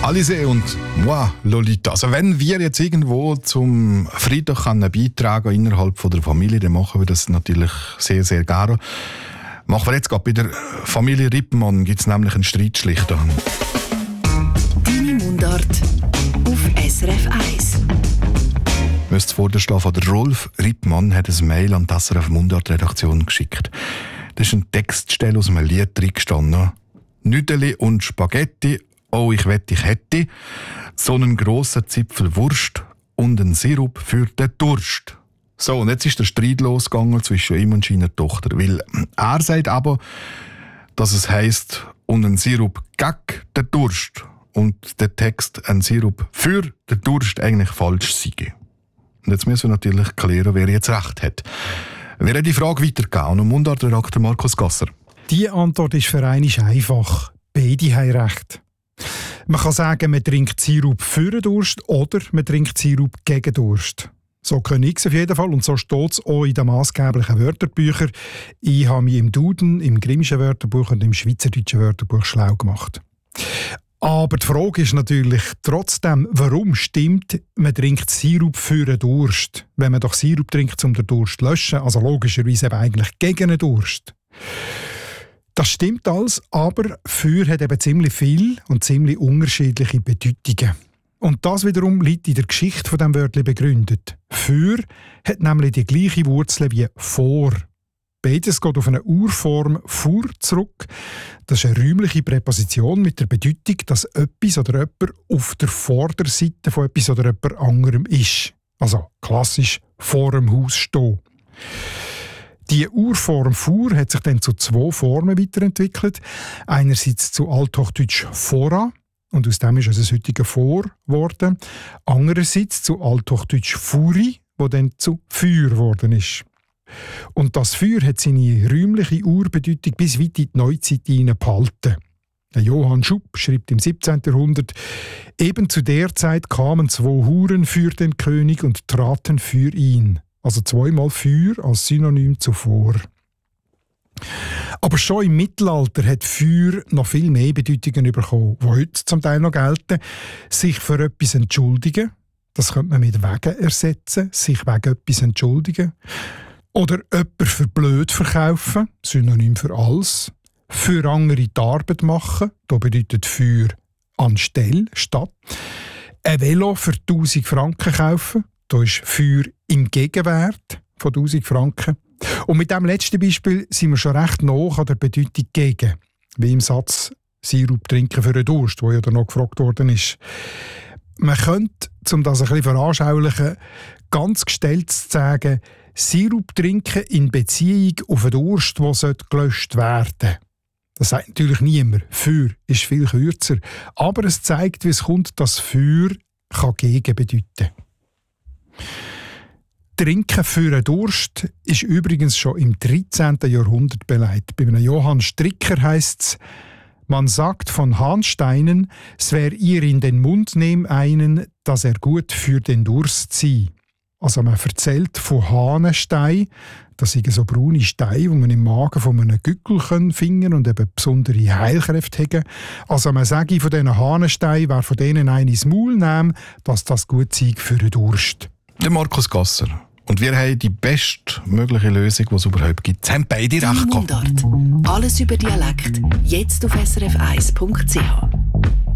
Alizé und moi, Lolita. Also wenn wir jetzt irgendwo zum Frieden beitragen innerhalb von der Familie, dann machen wir das natürlich sehr, sehr gerne. Machen wir jetzt gerade bei der Familie Rippmann, gibt es nämlich einen Streitschlichter. Deine Mundart auf SRF 1. Müsst vorstellen, von der Rolf Rippmann hat ein Mail an die SRF Mundart-Redaktion geschickt. Da ist ein Textstelle aus einem Lied drin gestanden. Nüdeli und Spaghetti, oh ich wett ich hätte, so einen grossen Zipfel Wurst und einen Sirup für den Durst. So, und jetzt ist der Streit losgegangen zwischen ihm und seiner Tochter, weil er sagt aber, dass es heisst, und ein Sirup gegen den Durst und der Text ein Sirup für den Durst eigentlich falsch sei. Und jetzt müssen wir natürlich klären, wer jetzt recht hat. Wer hat die Frage weitergegeben? Und Mundartredakteur Markus Gasser. Die Antwort ist für einmal einfach. Beide haben recht. Man kann sagen, man trinkt Sirup für den Durst oder man trinkt Sirup gegen Durst. So können ich auf jeden Fall und so steht es auch in den maßgeblichen Wörterbüchern. Ich habe mich im Duden, im Grimmischen Wörterbuch und im Schweizerdeutschen Wörterbuch schlau gemacht. Aber die Frage ist natürlich trotzdem, warum stimmt, man trinkt Sirup für den Durst, wenn man doch Sirup trinkt, um den Durst zu löschen, also logischerweise eben eigentlich gegen den Durst. Das stimmt alles, aber für hat eben ziemlich viel und ziemlich unterschiedliche Bedeutungen. Und das wiederum liegt in der Geschichte von diesem Wörtchen begründet. Für hat nämlich die gleiche Wurzel wie vor. Beides geht auf eine Urform «vor» zurück. Das ist eine räumliche Präposition mit der Bedeutung, dass etwas oder jemand auf der Vorderseite von etwas oder jemand anderem ist. Also klassisch vor dem Haus stehen. Die Urform «vor» hat sich dann zu zwei Formen weiterentwickelt. Einerseits zu Althochdeutsch «fora», und aus dem ist es ein heutiger «vor» geworden. Andererseits zu Althochdeutsch «furi», wo dann zu «für» geworden ist. Und das «für» hat seine räumliche Urbedeutung bis weit in die Neuzeit hinein behalten. Der Johann Schupp schreibt im 17. Jahrhundert: Eben zu der Zeit kamen zwei Huren für den König und traten für ihn. Also zweimal «für» als Synonym zu «vor». Aber schon im Mittelalter hat «für» noch viel mehr Bedeutungen bekommen, die heute zum Teil noch gelten. Sich für etwas entschuldigen, das könnte man mit «wegen» ersetzen, sich wegen etwas entschuldigen. Oder jemanden für blöd verkaufen, Synonym für alles. Für andere die Arbeit machen, da bedeutet «für» anstelle, statt. Ein Velo für 1000 Franken kaufen, da ist «für» im Gegenwert von 1000 Franken. Und mit diesem letzten Beispiel sind wir schon recht nah an der Bedeutung «gegen», wie im Satz «Sirup trinken für den Durst», wo ja da noch gefragt worden ist. Man könnte, um das ein bisschen veranschaulichen, ganz gestellt sagen, Sirup trinken in Beziehung auf einen Durst, der gelöscht werden sollte. Das sagt natürlich niemand. «Für» ist viel kürzer. Aber es zeigt, wie es kommt, dass «für» kann «gegen» bedeuten. Trinken für einen Durst ist übrigens schon im 13. Jahrhundert belegt. Bei einem Johann Stricker heisst es: Man sagt von Hahnsteinen, es wär ihr in den Mund nehm einen, dass er gut für den Durst sei. Also man erzählt von Hahnenstein, das sind so braune Steine, die man im Magen von einem Gückel finden und eben besondere Heilkräfte haben. Also man sage von diesen Hahnensteinen, wer von denen einen ins Maul nimmt, dass das gut sei für den Durst. Der Markus Gasser. Und wir haben die bestmögliche Lösung, die es überhaupt gibt. Sie haben beide recht gehabt. Mundart. Alles über Dialekt. Jetzt auf srf1.ch.